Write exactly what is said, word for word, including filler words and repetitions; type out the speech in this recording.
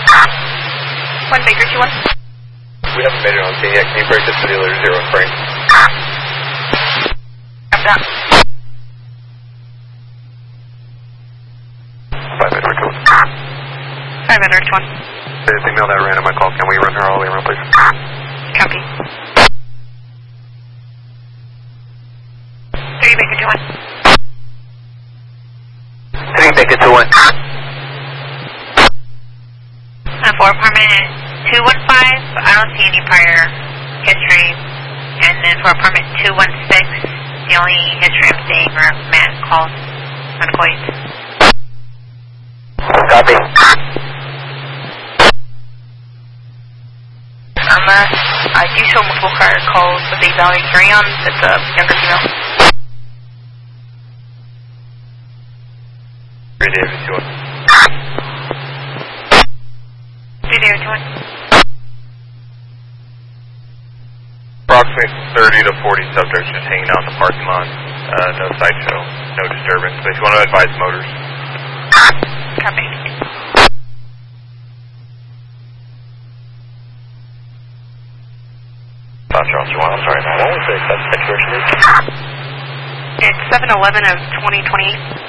One Baker two one. We haven't made it on scene yet. Can you break this to dealer zero frame? Copy that. Five Edward two one. Five Edward two one. The female that ran in my call, can we run her all the way around, please? Copy. Three Baker two one. Three Baker two one. Uh, for apartment two one five, I don't see any prior history. And then for apartment two one six, the only history I'm seeing are Matt calls unemployed. Copy. Um, uh, I do show multiple prior calls with a value three on. It's a younger female. Three David two one. Three David two one. Approximately thirty to forty subjects just hanging out in the parking lot. Uh, no sideshow, no disturbance. But if you want to advise motors. Copy. South Charles one, I'm sorry, man. I want to say that's expiration date. It's seven eleven of twenty twenty-eight.